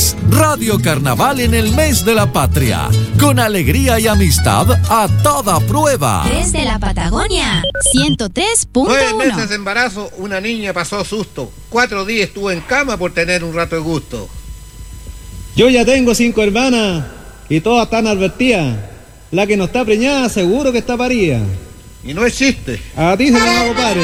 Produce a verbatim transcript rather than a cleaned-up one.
es Radio Carnaval en el mes de la patria, con alegría y amistad a toda prueba. Desde la Patagonia, ciento tres punto uno. Nueve meses de embarazo, una niña pasó susto. Cuatro días estuvo en cama por tener un rato de gusto. Yo ya tengo cinco hermanas y todas están advertidas. La que no está preñada seguro que está parida. Y no existe. A ti se lo hago, padre.